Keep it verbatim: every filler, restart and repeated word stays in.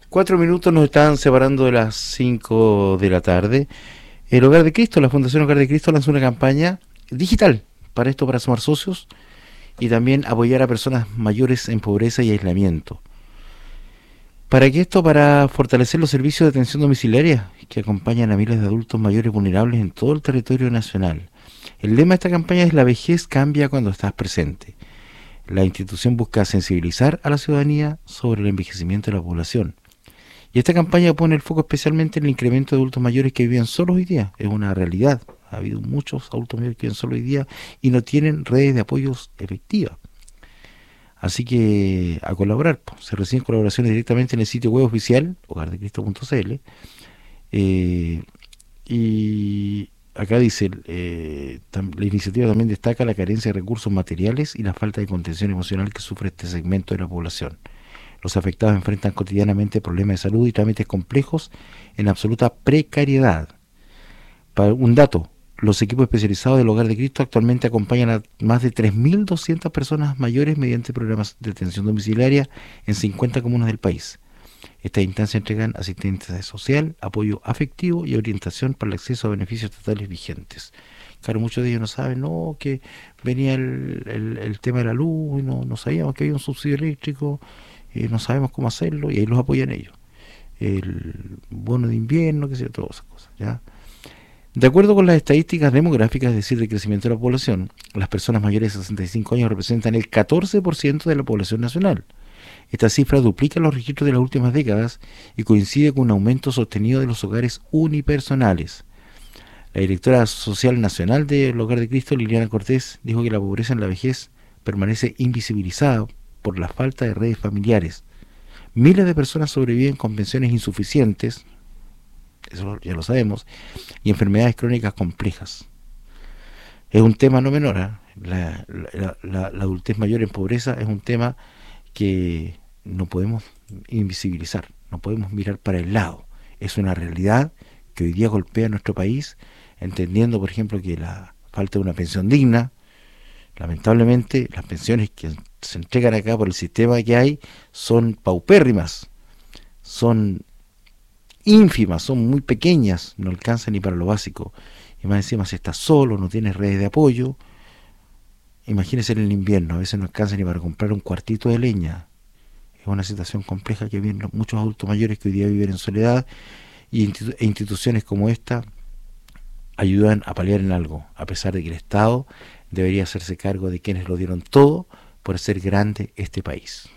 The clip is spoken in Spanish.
Cuatro minutos nos están separando de las cinco de la tarde. El Hogar de Cristo, la Fundación Hogar de Cristo lanzó una campaña digital para esto, para sumar socios y también apoyar a personas mayores en pobreza y aislamiento. ¿Para qué esto? Para fortalecer los servicios de atención domiciliaria que acompañan a miles de adultos mayores vulnerables en todo el territorio nacional. El lema de esta campaña es: la vejez cambia cuando estás presente. La institución busca sensibilizar a la ciudadanía sobre el envejecimiento de la población. Y esta campaña pone el foco especialmente en el incremento de adultos mayores que viven solos hoy día. Es una realidad. Ha habido muchos adultos mayores que viven solos hoy día y no tienen redes de apoyos efectivas. Así que a colaborar, pues. Se reciben colaboraciones directamente en el sitio web oficial, hogar de cristo punto c l. Eh, y acá dice, eh, tam, la iniciativa también destaca la carencia de recursos materiales y la falta de contención emocional que sufre este segmento de la población. Los afectados enfrentan cotidianamente problemas de salud y trámites complejos en absoluta precariedad. Para un dato, los equipos especializados del Hogar de Cristo actualmente acompañan a más de tres mil doscientas personas mayores mediante programas de atención domiciliaria en cincuenta comunas del país. Estas instancias entregan asistencia social, apoyo afectivo y orientación para el acceso a beneficios estatales vigentes. Claro, muchos de ellos no saben, no, que venía el, el, el tema de la luz, y no, no sabíamos que había un subsidio eléctrico, eh, no sabemos cómo hacerlo, y ahí los apoyan ellos. El bono de invierno, qué sé yo, todas esas cosas, ¿ya? De acuerdo con las estadísticas demográficas, es decir, de crecimiento de la población, las personas mayores de sesenta y cinco años representan el catorce por ciento de la población nacional. Esta cifra duplica los registros de las últimas décadas y coincide con un aumento sostenido de los hogares unipersonales. La directora social nacional del Hogar de Cristo, Liliana Cortés, dijo que la pobreza en la vejez permanece invisibilizada por la falta de redes familiares. Miles de personas sobreviven con pensiones insuficientes, eso ya lo sabemos, y enfermedades crónicas complejas. Es un tema no menor, ¿eh? la, la, la, la adultez mayor en pobreza es un tema que no podemos invisibilizar, no podemos mirar para el lado. Es una realidad que hoy día golpea a nuestro país, entendiendo, por ejemplo, que la falta de una pensión digna, lamentablemente las pensiones que se entregan acá por el sistema que hay son paupérrimas, son ínfimas, son muy pequeñas, no alcanzan ni para lo básico. Y más encima, si estás solo, no tienes redes de apoyo, imagínese en el invierno, a veces no alcanza ni para comprar un cuartito de leña. Es una situación compleja que viven muchos adultos mayores que hoy día viven en soledad, y institu- e instituciones como esta ayudan a paliar en algo, a pesar de que el Estado debería hacerse cargo de quienes lo dieron todo por hacer grande este país.